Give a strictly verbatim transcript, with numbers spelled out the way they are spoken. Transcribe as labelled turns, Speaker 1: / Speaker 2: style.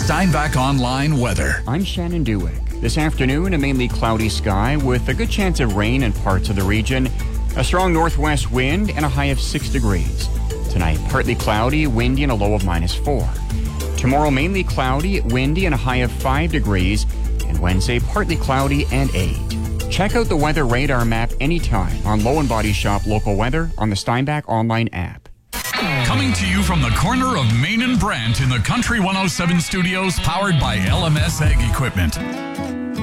Speaker 1: Steinbach Online weather.
Speaker 2: I'm Shannon Dewick. This afternoon, a mainly cloudy sky with a good chance of rain in parts of the region. A strong northwest wind and a high of six degrees. Tonight, partly cloudy, windy, and a low of minus four. Tomorrow, mainly cloudy, windy, and a high of five degrees. And Wednesday, partly cloudy and eight. Check out the weather radar map anytime on Low and Body Shop Local Weather on the Steinbach Online app.
Speaker 1: Coming to you from the corner of Main and Brant in the Country one oh seven studios, powered by L M S Ag Equipment.